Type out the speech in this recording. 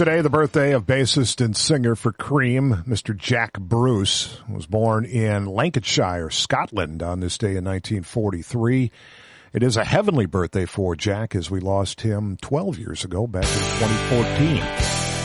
Today, the birthday of bassist and singer for Cream, Mr. Jack Bruce, was born in Lancashire, Scotland on this day in 1943. It is a heavenly birthday for Jack as we lost him 12 years ago, back in 2014.